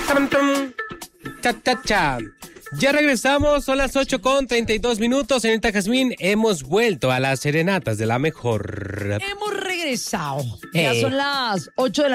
Tam, tam. Cha, cha, cha. Ya regresamos, son las 8:32. Señorita Jazmín, hemos vuelto a las serenatas de la mejor. Hemos regresado. Ya son las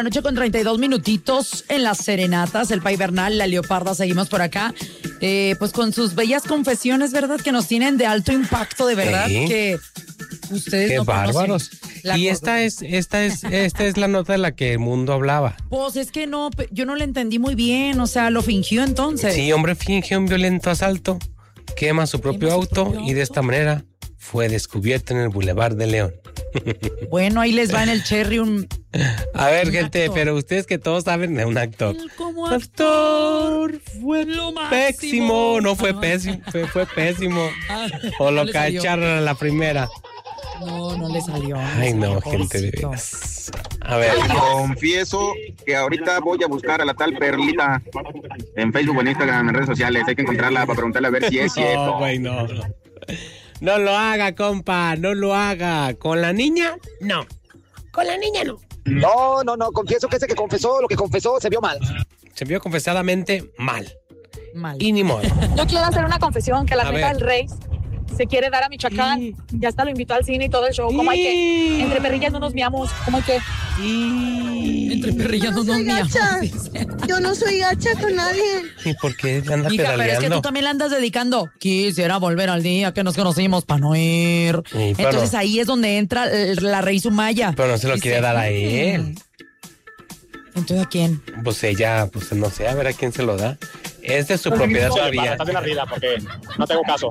8:32 en las serenatas. El Pay Bernal, la Leoparda, seguimos por acá. Pues con sus bellas confesiones, ¿verdad? Que nos tienen de alto impacto, de verdad. Que ustedes Qué no bárbaros. conocen. Y esta es la nota de la que el mundo hablaba. Pues es que no, yo no le entendí muy bien. O sea, lo fingió entonces. Sí, hombre finge un violento asalto, quema su propio auto y de esta manera fue descubierto en el Boulevard de León. Bueno, ahí les va en el Cherry un... A ver, un gente, actor. pero ustedes que todos saben de un actor. Él como Actor fue lo máximo. pésimo, no fue pésimo, fue pésimo. O lo No le salió. cacharon a la primera. No le salió. Ay, no, gente, de pobrecito. veras. A ver, Confieso que ahorita voy a buscar a la tal Perlita en Facebook o en Instagram, en redes sociales. Hay que encontrarla para preguntarle a ver si es cierto. no, güey, no. No lo haga, compa, no lo haga. ¿Con la niña? No. Con la niña no. No, confieso que ese que confesó, lo que confesó se vio mal. Se vio confesadamente mal. Mal. Y ni modo. Yo quiero hacer una confesión, que la A neta ver. del Rey se quiere dar a Michoacán. Ya hasta lo invitó al cine y todo el show. ¿Cómo hay que? Entre perrillas no nos miamos. ¿Cómo hay que? Entre perrillas no nos miamos. Yo no soy gacha con nadie. ¿Y por qué anda Hija, pero es que pedaleando? tú también le andas dedicando. Quisiera volver al día que nos conocimos para no ir. Sí, pero- Entonces ahí es donde entra la Rey Sumaya. Pero no se lo Dice, quiere dar a él. Entonces, ¿a quién? Pues ella, pues no sé, a ver a quién se lo da. Es de su propiedad todavía. Estás en la rida porque no tengo caso.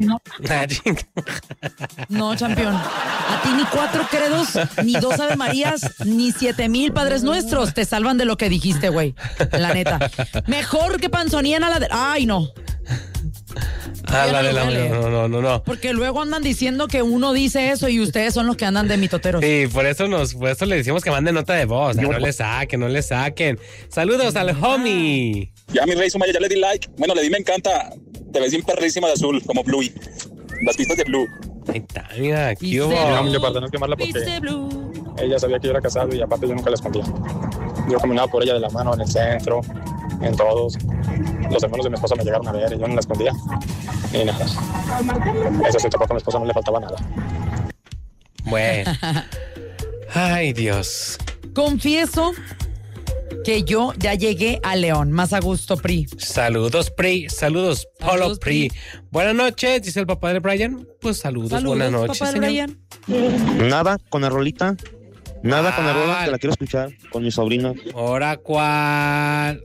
No, campeón. A ti ni 4 credos, ni 2 Ave Marías, ni 7,000 Padres Nuestros te salvan de lo que dijiste, güey. La neta. Mejor que panzonían a la de... Ay, no. Ah, Ya la no de lo la... voy a leer. No. Porque luego andan diciendo que uno dice eso y ustedes son los que andan de mitoteros. Sí, por eso le decimos que mande nota de voz. No le saquen. Saludos al homie. Ya mi Rey Sumaya, ya le di like. Bueno, le di me encanta. Te ves bien perrísima de azul, como Bluey. Las pistas de Blue. Ahí está, mira, ¿qué Viste hubo? blue, yo para no quemarla porque viste blue. ella sabía que yo era casado y aparte yo nunca la escondía. Yo caminaba por ella de la mano en el centro, en todos. Los hermanos de mi esposa me llegaron a ver y yo no la escondía. Ni nada. Eso sí, tampoco a mi esposa no le faltaba nada. Bueno. Ay, Dios. Confieso que yo ya llegué a León, más a gusto, Pri. Saludos, Pri. Saludos, Polo Saludos, Pri. Pri. Buenas noches, dice el papá de Brian. Pues saludos, buenas noches, papá señor. Brian. Nada con la rolita. Nada con la rola, Ah. que la quiero escuchar con mi sobrina. Ahora cuál.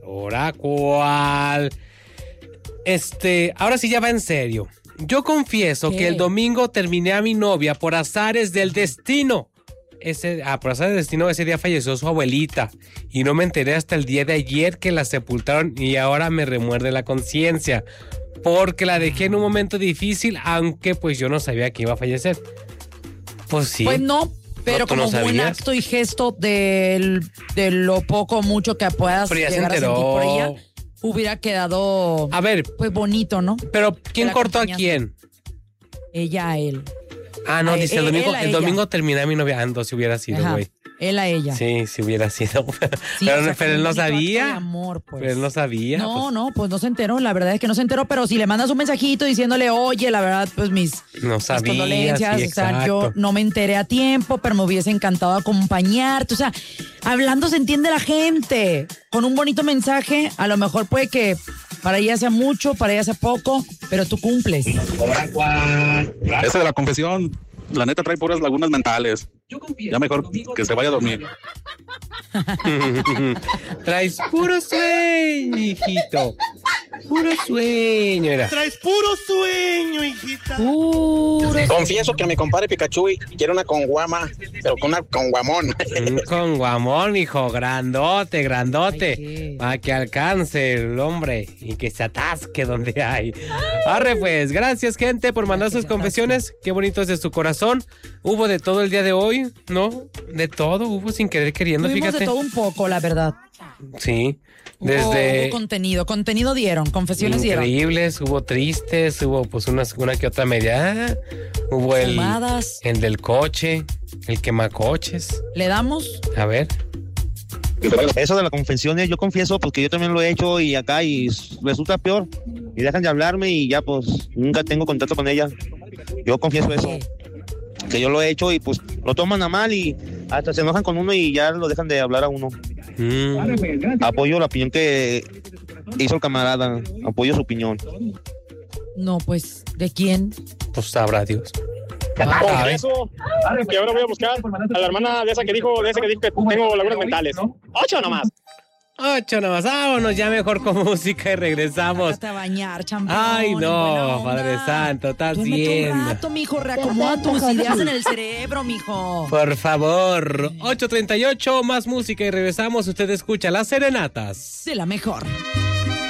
Ahora sí ya va en serio. Yo confieso ¿Qué? que el domingo terminé a mi novia por azares del destino. Por azares del destino, ese día falleció su abuelita. Y no me enteré hasta el día de ayer que la sepultaron y ahora me remuerde la conciencia. Porque la dejé en un momento difícil, aunque pues yo no sabía que iba a fallecer. Pues sí. Pues no, pero ¿tú no como buen sabías? acto y gesto de lo poco o mucho que puedas Pero ya se llegar a sentir enteró. por ella, hubiera quedado A ver, pues bonito, ¿no? pero ¿quién la cortó a acompañaste. quién? Ella a él. Ah, no, A dice él, el él a ella. domingo terminé a mi novia. Ah, no, si hubiera sido, Ajá, güey. él a ella. Sí, si hubiera sido. Sí, pero o sea, pero él fue no un bonito acto de sabía. amor, pues. Pero él no sabía. Pues no se enteró, la verdad es que no se enteró, pero si le mandas un mensajito diciéndole, oye, la verdad, pues mis No sabía. condolencias, Sí, o sea, yo exacto. no me enteré a tiempo, pero me hubiese encantado acompañarte, o sea, hablando se entiende la gente, con un bonito mensaje, a lo mejor puede que para ella sea mucho, para ella sea poco, pero tú cumples. Ese de la confesión, la neta trae puras lagunas mentales. Ya mejor que se vaya a dormir. Traes puro sueño, hijito. Puro sueño, era. Traes puro sueño, hijita. Confieso que mi compadre Pikachu quiere una con guama, pero con una con guamón. Con guamón, hijo, grandote. Ay, Para que alcance el hombre y que se atasque donde hay. Arre, pues, gracias, gente, por mandar sus confesiones. Qué bonito es de su corazón. Hubo de todo el día de hoy, ¿no? De todo, hubo sin querer queriendo, Tuvimos fíjate. de todo un poco, la verdad. Sí, desde... Hubo contenido dieron, confesiones dieron. increíbles, hubo tristes, hubo pues una que otra media. Hubo el Fumadas. del coche, el quemacoches. ¿Le damos? A ver. Eso de las confesiones, yo confieso porque yo también lo he hecho y acá y resulta peor. Y dejan de hablarme y ya pues nunca tengo contacto con ella. Yo confieso eso, que yo lo he hecho y pues lo toman a mal y hasta se enojan con uno y ya lo dejan de hablar a uno. Apoyo la opinión que hizo el camarada, apoyo su opinión. No, pues, ¿de quién? Pues sabrá Dios. Confieso que ahora voy a buscar a la hermana de esa que dijo que tengo lagunas mentales. 8 nomás. 8 nomás, vámonos ya mejor con música y regresamos. Sácate a bañar, champión. Ay, no, Padre Santo, estás bien. Un rato, mijo, reacomoda tus ideas en el cerebro, mijo. Por favor, 8:38, más música y regresamos. Usted escucha Las Serenatas De la mejor.